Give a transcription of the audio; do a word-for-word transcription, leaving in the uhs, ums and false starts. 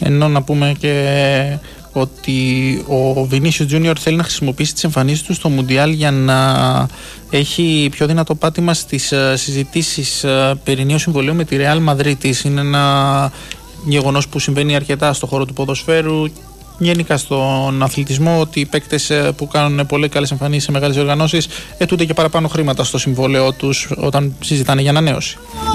Ενώ να πούμε και ότι ο Βινίσιους Τζούνιορ θέλει να χρησιμοποιήσει τις εμφανίσεις του στο Μουντιάλ για να έχει πιο δυνατό πάτημα στις συζητήσεις περί νέου συμβολαίου με τη Ρεάλ Μαδρίτης. Είναι ένα γεγονός που συμβαίνει αρκετά στο χώρο του ποδοσφαίρου, γενικά στον αθλητισμό, ότι οι παίκτες που κάνουν πολύ καλές εμφανίσεις σε μεγάλες οργανώσεις αιτούνται και παραπάνω χρήματα στο συμβόλαιό τους όταν συζητάνε για ανανέωση.